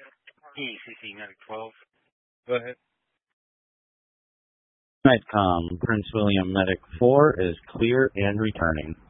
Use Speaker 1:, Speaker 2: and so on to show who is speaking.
Speaker 1: ECC Medic 12. Go ahead.
Speaker 2: Nightcom, Prince William Medic 4 is clear and returning.